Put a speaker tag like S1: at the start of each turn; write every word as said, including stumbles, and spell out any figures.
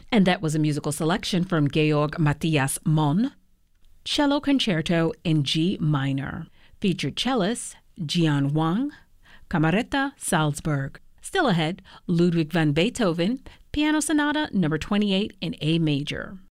S1: And that was a musical selection from Georg Matthias Monn, Cello Concerto in G minor. Featured cellists Jian Wang, Cameretta Salzburg. Still ahead, Ludwig van Beethoven, Piano Sonata number twenty-eight in A major.